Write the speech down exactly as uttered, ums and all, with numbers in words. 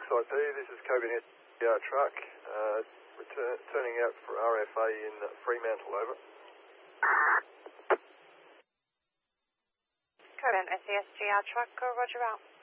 I P, this is Kobe S C R truck, uh, return, turning out for R F A in Fremantle, over. Kobe S C R truck, go roger out.